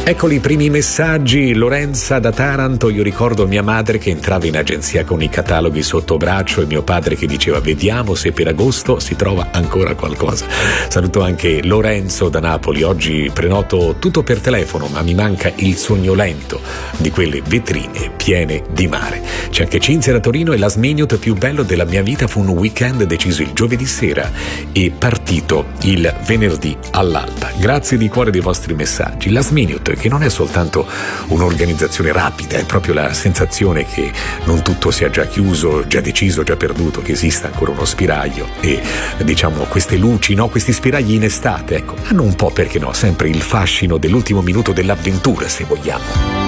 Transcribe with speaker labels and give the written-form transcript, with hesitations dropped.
Speaker 1: Eccoli i primi messaggi. Lorenza da Taranto: io ricordo mia madre che entrava in agenzia con i cataloghi sotto braccio e mio padre che diceva vediamo se per agosto si trova ancora qualcosa. Saluto anche Lorenzo da Napoli: oggi prenoto tutto per telefono ma mi manca il sogno lento di quelle vetrine piene di mare. C'è anche Cinzia da Torino: e last minute più bello della mia vita fu un weekend deciso il giovedì sera e partito il venerdì all'alba. Grazie di cuore dei vostri messaggi. Last minute, che non è soltanto un'organizzazione rapida, è proprio la sensazione che non tutto sia già chiuso, già deciso, già perduto, che esista ancora uno spiraglio. E diciamo queste luci, no, questi spiragli in estate, ecco, hanno un po', perché no, sempre il fascino dell'ultimo minuto dell'avventura, se vogliamo.